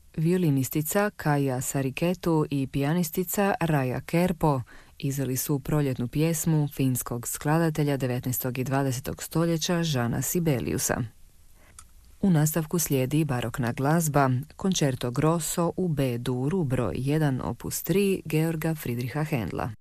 Violinistica Kaja Sariketu i pijanistica Raja Kerpo izveli su proljetnu pjesmu finskog skladatelja 19. i 20. stoljeća Žana Sibeliusa. U nastavku slijedi barokna glazba, koncerto grosso u B duru broj 1 opus 3 Georga Friedricha Händla.